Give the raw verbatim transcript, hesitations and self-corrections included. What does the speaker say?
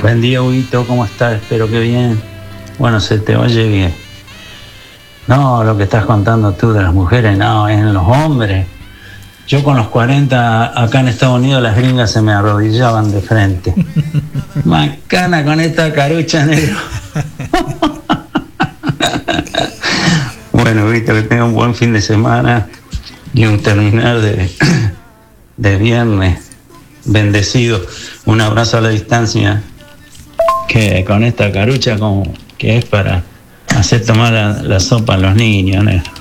Buen día, Huguito, ¿cómo estás? Espero que bien. Bueno, se te oye bien. No, lo que estás contando tú de las mujeres, no, es en los hombres. Yo con los cuarenta acá en Estados Unidos las gringas se me arrodillaban de frente. Macana con esta carucha, negro. Bueno, Huguito, que tenga un buen fin de semana y un terminar de, de viernes bendecido. Un abrazo a la distancia. Que con esta carucha como que es para hacer tomar la, la sopa a los niños, ¿no?